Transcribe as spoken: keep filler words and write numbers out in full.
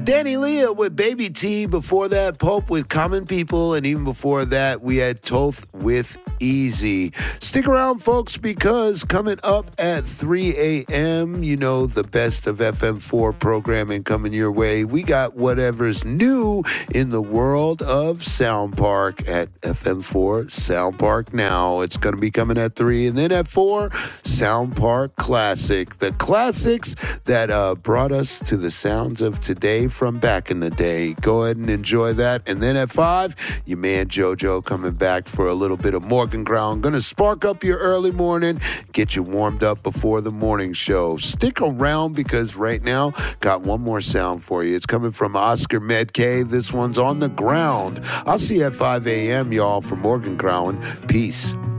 Danny Leah with Baby T. Before that, Pope with Common People. And even before that, we had Toth with Easy. Stick around, folks, because coming up at three a.m., you know, the best of F M four programming coming your way. We got whatever's new in the world of Sound Park at F M four Sound Park Now. It's going to be coming at three. And then at four, Sound Park Classic. The classics that uh, brought us to the sounds of today from back in the day. Go ahead and enjoy that. And then at five, your man JoJo coming back for a little bit of Morgan Ground. Gonna spark up your early morning, get you warmed up before the morning show. Stick around because right now, got one more sound for you. It's coming from Oscar Medkay. This one's On the Ground. I'll see you at five a.m., y'all, for Morgan Ground. Peace.